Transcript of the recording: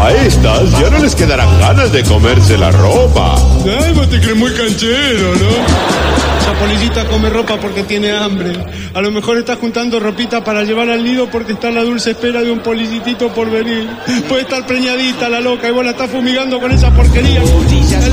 A estas ya no les quedarán ganas de comerse la ropa. Ay, vos te crees muy canchero, ¿no? Esa policita come ropa porque tiene hambre. A lo mejor está juntando ropita para llevar al nido porque está en la dulce espera de un policitito por venir. Puede estar preñadita la loca y vos la estás fumigando con esa porquería.